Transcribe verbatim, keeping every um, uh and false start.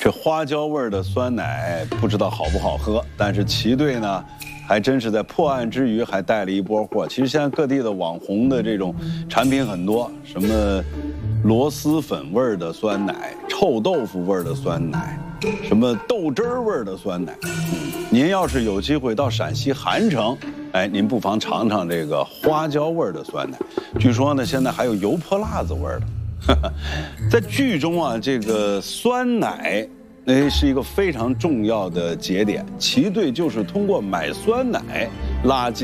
这花椒味儿的酸奶不知道好不好喝，但是齐队呢，还真是在破案之余还带了一波货。其实现在各地的网红的这种产品很多，什么螺蛳粉味儿的酸奶、臭豆腐味儿的酸奶，什么豆汁儿味儿的酸奶。嗯，您要是有机会到陕西韩城，哎，您不妨尝尝这个花椒味儿的酸奶。据说呢，现在还有油泼辣子味儿的。在剧中啊，这个酸奶那是一个非常重要的节点，齐队就是通过买酸奶拉近